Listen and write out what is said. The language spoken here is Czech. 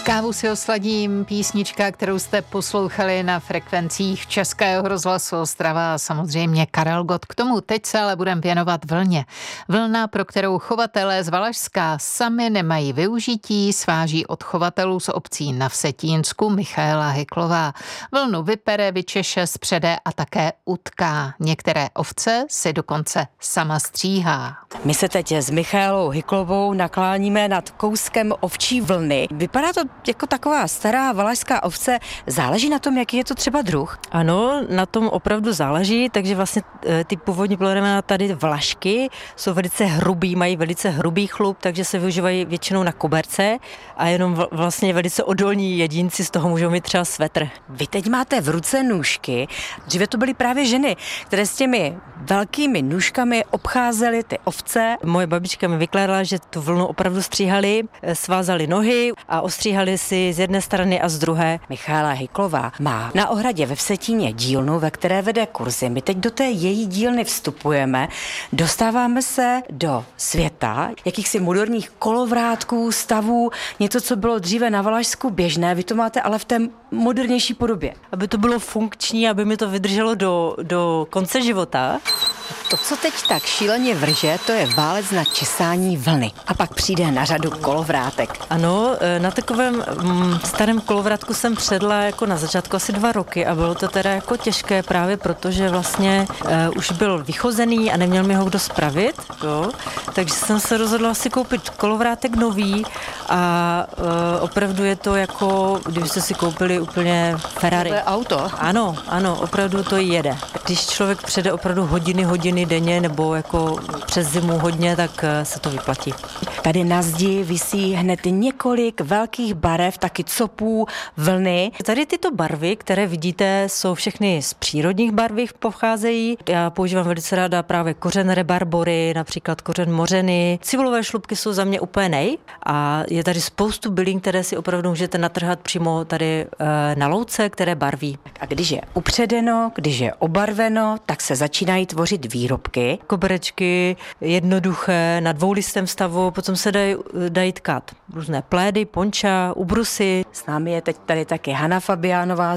Kávu si osladím, písnička, kterou jste poslouchali na frekvencích Českého rozhlasu Ostrava a samozřejmě Karel Gott. K tomu teď se ale budeme věnovat vlně. Vlna, pro kterou chovatelé z Valašska sami nemají využití, sváží od chovatelů z obcí na Vsetínsku Michaela Hyklová. Vlnu vypere, vyčeše, spřede a také utká. Některé ovce si dokonce sama stříhá. My se teď s Michaelou Hyklovou nakláníme nad kouskem ovčí vlny. Vypadá to jako taková stará valašská ovce. Záleží na tom, jaký je to třeba druh? Ano, na tom opravdu záleží, takže vlastně ty původní plemenata tady Vlašky jsou velice hrubý, mají velice hrubý chlup, takže se využívají většinou na koberce a jenom vlastně velice odolní jedinci z toho můžou mít třeba svetr. Vy teď máte v ruce nůžky. Dříve to byly právě ženy, které s těmi velkými nůžkami obcházely ty ovce. Moje babička mi vykládala, že tu vlnu opravdu stříhali, svázali nohy a ostříhali si z jedné strany a z druhé. Michaela Hyklová má na Ohradě ve Vsetíně dílnu, ve které vede kurzy. My teď do té její dílny vstupujeme. Dostáváme se do světa jakýchsi moderních kolovrátků, stavů, něco, co bylo dříve na Valašsku běžné. Vy to máte ale v té modernější podobě. Aby to bylo funkční, aby mi to vydrželo do konce života. To, co teď tak šíleně vrže, to je válec na česání vlny. A pak přijde na řadu kolovrátek. Ano, na takovém starém kolovrátku jsem předla jako na začátku asi 2 roky a bylo to teda jako těžké právě proto, že vlastně už byl vychozený a neměl mi ho kdo spravit, jo? Takže jsem se rozhodla si koupit kolovrátek nový a opravdu je to jako, kdybyste si koupili úplně Ferrari. To je auto? Ano, opravdu to jede. Když člověk přede opravdu hodiny denně nebo jako přes zimu hodně, tak se to vyplatí. Tady na zdi visí hned několik velkých barev, taky copů, vlny. Tady tyto barvy, které vidíte, jsou všechny z přírodních barviv pocházejí. Já používám velice ráda právě kořen rebarbory, například kořen mořeny. Cibulové šlupky jsou za mě úplně nej a je tady spoustu bylin, které si opravdu můžete natrhat přímo tady na louce, které barví. A když je upředeno, když je obarveno, tak se začínají tvořit výrobky. Koberečky, jednoduché, na 2listém stavu, potom se dají tkat různé plédy, ponča, ubrusy. S námi je teď tady taky Hana Fabiánová